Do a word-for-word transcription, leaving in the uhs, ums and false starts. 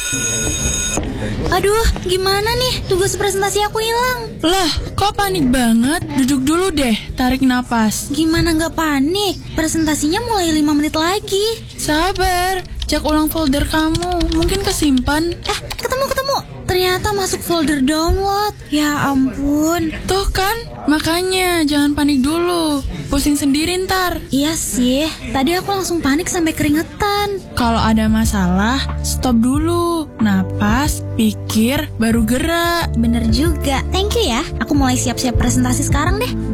Aduh, gimana nih? Tugas presentasi aku hilang. Lah, kok panik banget? Duduk dulu deh, tarik napas. Gimana nggak panik? Presentasinya mulai lima menit lagi. Sabar, cek ulang folder kamu. Mungkin kesimpan. Eh, ketemu-ketemu. Ternyata masuk folder download. Ya ampun. Tuh kan, makanya jangan panik dulu. Pusing sendiri ntar. Iya sih, tadi aku langsung panik sampai keringetan. Kalau ada masalah, stop dulu. Napas, pikir, baru gerak. Bener juga. Thank you ya. Aku mulai siap-siap presentasi sekarang deh.